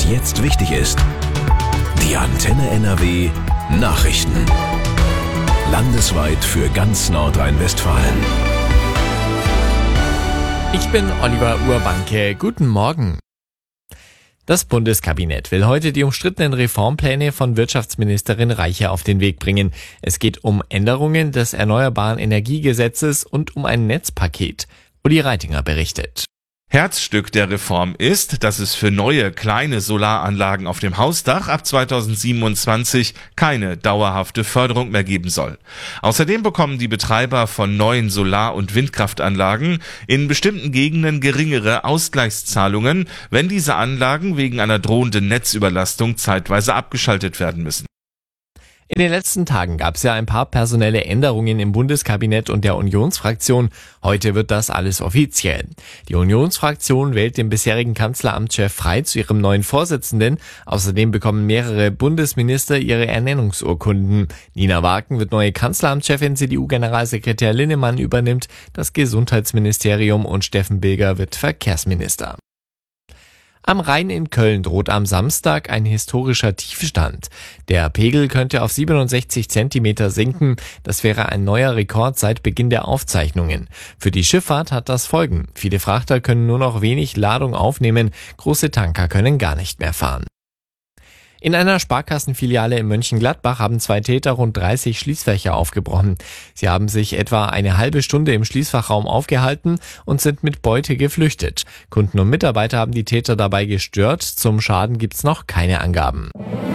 jetzt wichtig ist. Die Antenne NRW Nachrichten. Landesweit für ganz Nordrhein-Westfalen. Ich bin Oliver Urbanke. Guten Morgen. Das Bundeskabinett will heute die umstrittenen Reformpläne von Wirtschaftsministerin Reiche auf den Weg bringen. Es geht um Änderungen des Erneuerbaren Energiegesetzes und um ein Netzpaket. Uli Reitinger berichtet. Herzstück der Reform ist, dass es für neue kleine Solaranlagen auf dem Hausdach ab 2027 keine dauerhafte Förderung mehr geben soll. Außerdem bekommen die Betreiber von neuen Solar- und Windkraftanlagen in bestimmten Gegenden geringere Ausgleichszahlungen, wenn diese Anlagen wegen einer drohenden Netzüberlastung zeitweise abgeschaltet werden müssen. In den letzten Tagen gab es ja ein paar personelle Änderungen im Bundeskabinett und der Unionsfraktion. Heute wird das alles offiziell. Die Unionsfraktion wählt den bisherigen Kanzleramtschef Frey zu ihrem neuen Vorsitzenden. Außerdem bekommen mehrere Bundesminister ihre Ernennungsurkunden. Nina Waken wird neue Kanzleramtschefin, CDU-Generalsekretär Linnemann übernimmt das Gesundheitsministerium und Steffen Bilger wird Verkehrsminister. Am Rhein in Köln droht am Samstag ein historischer Tiefstand. Der Pegel könnte auf 67 Zentimeter sinken. Das wäre ein neuer Rekord seit Beginn der Aufzeichnungen. Für die Schifffahrt hat das Folgen. Viele Frachter können nur noch wenig Ladung aufnehmen. Große Tanker können gar nicht mehr fahren. In einer Sparkassenfiliale in Mönchengladbach haben 2 Täter rund 30 Schließfächer aufgebrochen. Sie haben sich etwa eine halbe Stunde im Schließfachraum aufgehalten und sind mit Beute geflüchtet. Kunden und Mitarbeiter haben die Täter dabei gestört. Zum Schaden gibt's noch keine Angaben.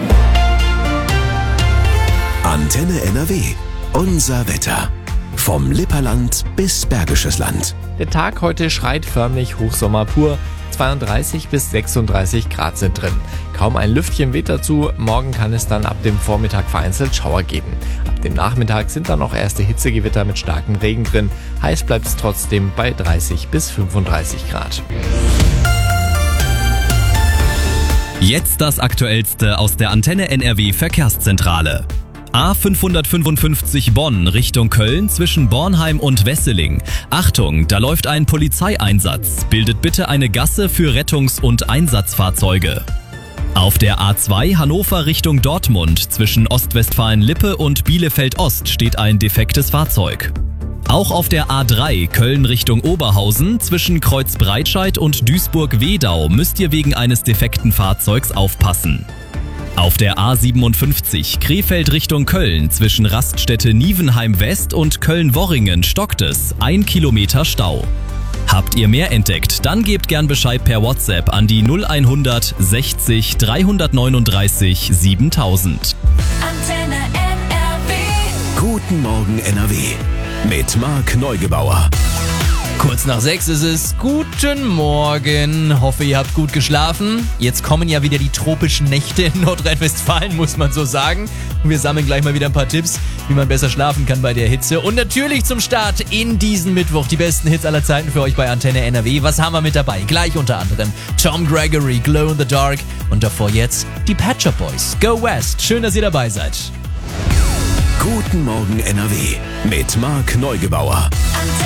Antenne NRW. Unser Wetter. Vom Lipperland bis Bergisches Land. Der Tag heute schreit förmlich Hochsommer pur. 32 bis 36 Grad sind drin. Kaum ein Lüftchen weht dazu. Morgen kann es dann ab dem Vormittag vereinzelt Schauer geben. Ab dem Nachmittag sind dann auch erste Hitzegewitter mit starkem Regen drin. Heiß bleibt es trotzdem bei 30 bis 35 Grad. Jetzt das Aktuellste aus der Antenne NRW Verkehrszentrale. A555 Bonn Richtung Köln zwischen Bornheim und Wesseling. Achtung, da läuft ein Polizeieinsatz. Bildet bitte eine Gasse für Rettungs- und Einsatzfahrzeuge. Auf der A2 Hannover Richtung Dortmund zwischen Ostwestfalen-Lippe und Bielefeld-Ost steht ein defektes Fahrzeug. Auch auf der A3 Köln Richtung Oberhausen zwischen Kreuzbreitscheid und Duisburg-Wedau müsst ihr wegen eines defekten Fahrzeugs aufpassen. Auf der A57 Krefeld Richtung Köln zwischen Raststätte Nievenheim West und Köln-Worringen stockt es, 1 Kilometer Stau. Habt ihr mehr entdeckt, dann gebt gern Bescheid per WhatsApp an die 0100 60 339 7000. Antenne NRW. Guten Morgen NRW. Mit Marc Neugebauer. Kurz nach 6 ist es. Guten Morgen. Hoffe, ihr habt gut geschlafen. Jetzt kommen ja wieder die tropischen Nächte in Nordrhein-Westfalen, muss man so sagen. Und wir sammeln gleich mal wieder ein paar Tipps, wie man besser schlafen kann bei der Hitze. Und natürlich zum Start in diesen Mittwoch die besten Hits aller Zeiten für euch bei Antenne NRW. Was haben wir mit dabei? Gleich unter anderem Tom Gregory, Glow in the Dark. Und davor jetzt die Pet Shop Boys, Go West. Schön, dass ihr dabei seid. Guten Morgen NRW. Mit Marc Neugebauer.